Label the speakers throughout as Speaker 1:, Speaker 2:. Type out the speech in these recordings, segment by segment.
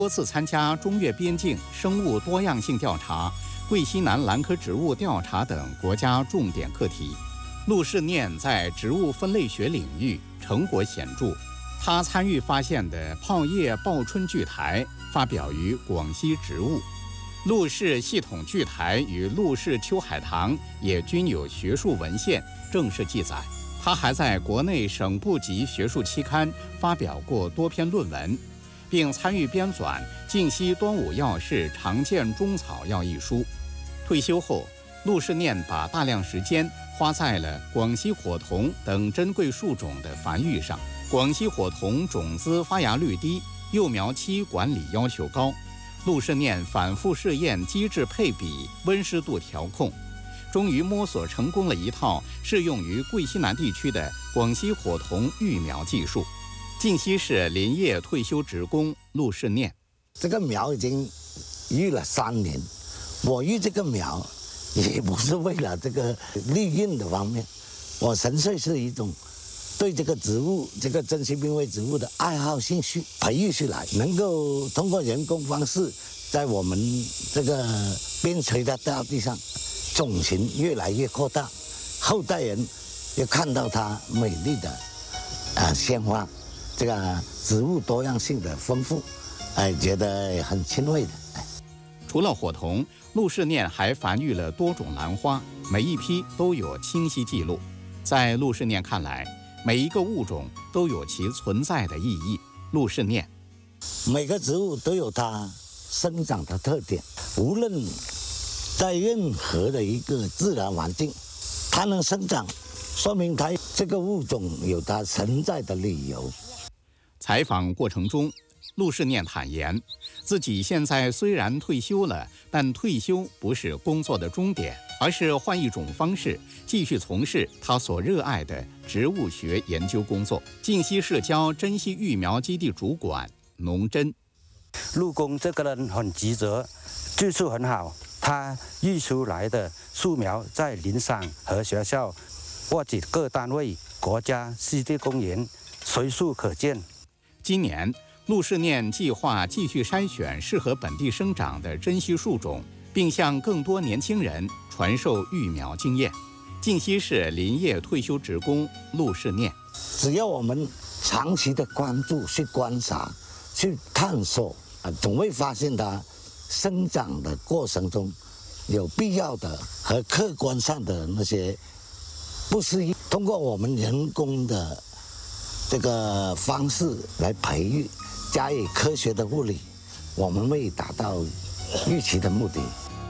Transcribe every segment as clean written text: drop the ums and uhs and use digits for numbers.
Speaker 1: 多次参加中越边境生物多样性调查、桂西南兰科植物调查等国家重点课题。陆世念在植物分类学领域成果显著，他参与发现的泡叶报春苣苔发表于《广西植物》。陆氏系统苣苔与陆氏秋海棠也均有学术文献正式记载。他还在国内省部级学术期刊发表过多篇论文，并参与编纂《晋西端午药事常见中草药》一书。退休后，陆世念把大量时间花在了广西火桐等珍贵树种的繁育上。广西火桐种子发芽率低，幼苗期管理要求高。陆世念反复试验机制配比、温湿度调控，终于摸索成功了一套适用于桂西南地区的广西火桐育苗技术。靖西市林业退休职工陆世念，
Speaker 2: 这个苗已经育了3年，我育这个苗也不是为了这个利润的方面，我纯粹是一种对这个植物、这个珍稀濒危植物的爱好兴趣培育起来，能够通过人工方式，在我们这个边陲的大地上，种群越来越扩大，后代人也看到它美丽的鲜花，这个植物多样性的丰富，觉得很欣慰的。
Speaker 1: 除了火桐，陆世念还繁育了多种兰花，每一批都有清晰记录。在陆世念看来，每一个物种都有其存在的意义。陆世念，
Speaker 2: 每个植物都有它生长的特点，无论在任何的一个自然环境，它能生长，说明它这个物种有它存在的理由。
Speaker 1: 采访过程中，陆世念坦言，自己现在虽然退休了，但退休不是工作的终点，而是换一种方式继续从事他所热爱的植物学研究工作。靖西市郊珍稀育苗基地主管农真，
Speaker 3: 陆公这个人很职责，技术很好，他育出来的树苗在林上和学校或者各单位、国家湿地公园随处可见。
Speaker 1: 今年陆世念计划继续筛选适合本地生长的珍稀树种，并向更多年轻人传授育苗经验。靖西市林业退休职工陆世念，
Speaker 2: 只要我们长期的关注、去观察、去探索，总会发现它生长的过程中有必要的和客观上的那些不适宜。通过我们人工的这个方式来培育，加以科学的护理，我们会达到预期的目的。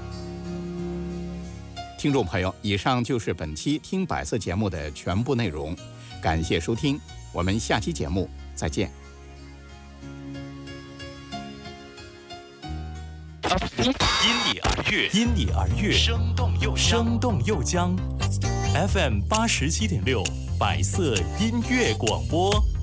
Speaker 1: 听众朋友，以上就是本期听百色节目的全部内容，感谢收听，我们下期节目再见。
Speaker 4: 因你而悦，因你而悦，生动又将 FM 87.6百色音乐广播。